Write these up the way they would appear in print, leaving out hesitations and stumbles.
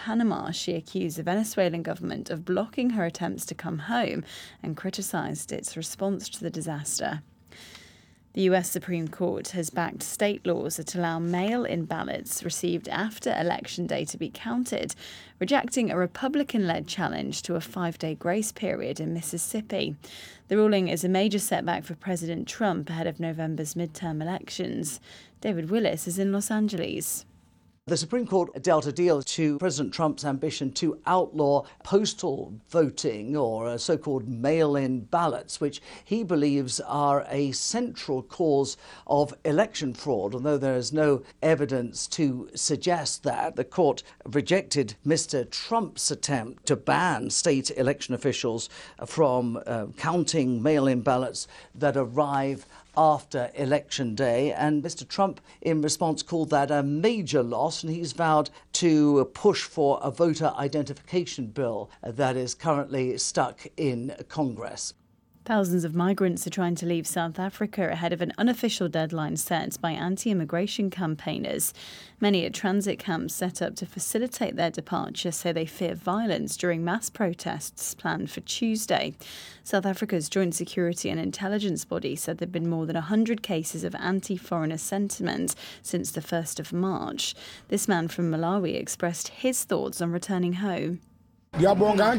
Panama, she accused the Venezuelan government of blocking her attempts to come home and criticised its response to the disaster. The US Supreme Court has backed state laws that allow mail-in ballots received after Election Day to be counted, rejecting a Republican-led challenge to a 5-day grace period in Mississippi. The ruling is a major setback for President Trump ahead of November's midterm elections. David Willis is in Los Angeles. The Supreme Court dealt a deal to President Trump's ambition to outlaw postal voting, or so-called mail-in ballots, which he believes are a central cause of election fraud, although there is no evidence to suggest that. The court rejected Mr. Trump's attempt to ban state election officials from counting mail-in ballots that arrive after Election Day, and Mr. Trump in response called that a major loss, and he's vowed to push for a voter identification bill that is currently stuck in Congress. Thousands of migrants are trying to leave South Africa ahead of an unofficial deadline set by anti-immigration campaigners. Many at transit camps set up to facilitate their departure say they fear violence during mass protests planned for Tuesday. South Africa's Joint Security and Intelligence Body said there have been more than 100 cases of anti-foreigner sentiment since the 1st of March. This man from Malawi expressed his thoughts on returning home. I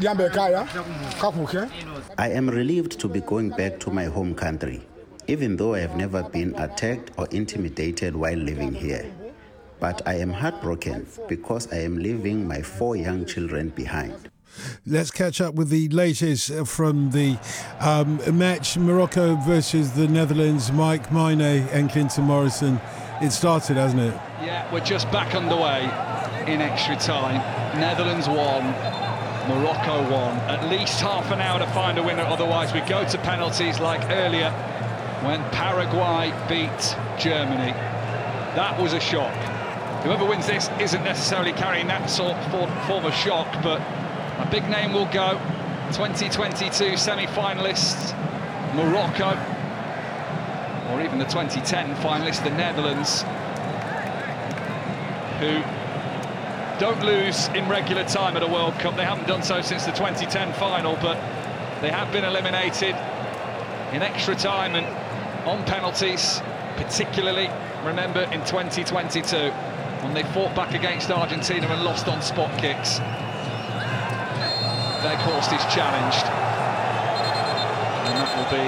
am relieved to be going back to my home country, even though I have never been attacked or intimidated while living here. But I am heartbroken because I am leaving my 4 young children behind. Let's catch up with the latest from the match, Morocco versus the Netherlands. Mike Maine and Clinton Morrison. It started, hasn't it? Yeah, we're just back underway in extra time. Netherlands won. Morocco won. At least half an hour to find a winner, otherwise we go to penalties like earlier when Paraguay beat Germany. That was a shock. Whoever wins this isn't necessarily carrying that sort of form of shock, but a big name will go. 2022 semi-finalists, Morocco, or even the 2010 finalists, the Netherlands, who don't lose in regular time at a World Cup. They haven't done so since the 2010 final, but they have been eliminated in extra time and on penalties, particularly, remember, in 2022, when they fought back against Argentina and lost on spot kicks. Weghorst is challenged, and that will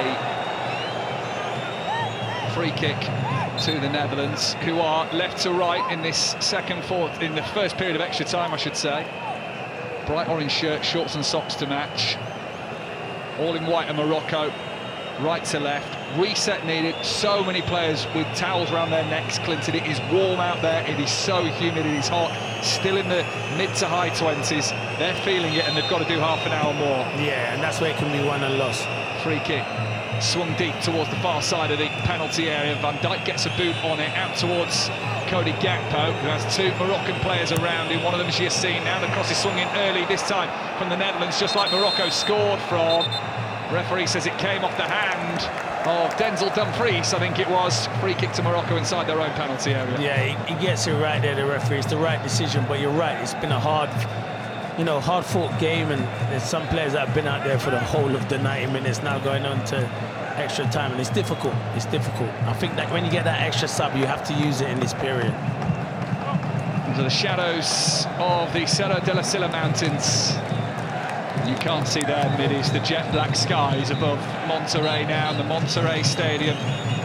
be a free kick to the Netherlands, who are left to right in this in the first period of extra time, I should say. Bright orange shirt, shorts and socks to match. All in white and Morocco, right to left. Reset needed. So many players with towels around their necks, Clinton. It is warm out there. It is so humid. It is hot. Still in the mid to high 20s. They're feeling it, and they've got to do half an hour more. Yeah, and that's where it can be won and lost. Free kick. Swung deep towards the far side of the penalty area. Van Dijk gets a boot on it, out towards Cody Gakpo, who has 2 Moroccan players around him. One of them, as you've seen, now the cross is swung in early, this time from the Netherlands, just like Morocco scored from. Referee says it came off the hand of Denzel Dumfries, I think it was. Free kick to Morocco inside their own penalty area. Yeah, he gets it right there, the referee. It's the right decision, but you're right, it's been a hard-fought game, and there's some players that have been out there for the whole of the 90 minutes now going on to extra time, and it's difficult. It's difficult. I think that when you get that extra sub, you have to use it in this period. Into the shadows of the Serra de la Silla Mountains. You can't see there, middies, the jet black skies above Monterrey now, the Monterrey Stadium.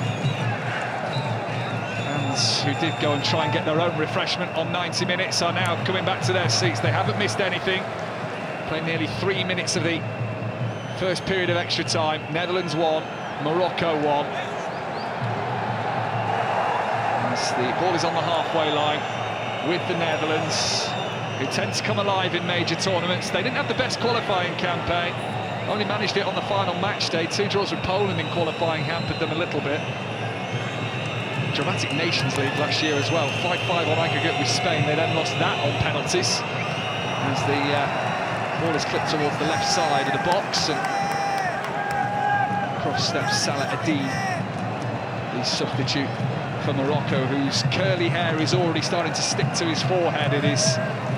Fans who did go and try and get their own refreshment on 90 minutes are now coming back to their seats. They haven't missed anything. Played nearly 3 minutes of the first period of extra time. Netherlands won, Morocco won. As the ball is on the halfway line with the Netherlands, who tend to come alive in major tournaments. They didn't have the best qualifying campaign, only managed it on the final match day. 2 draws with Poland in qualifying hampered them a little bit. Dramatic Nations League last year as well, 5-5 on aggregate with Spain. They then lost that on penalties as the ball is clipped towards the left side of the box, and cross steps Salah Adine, the substitute for Morocco, whose curly hair is already starting to stick to his forehead. It is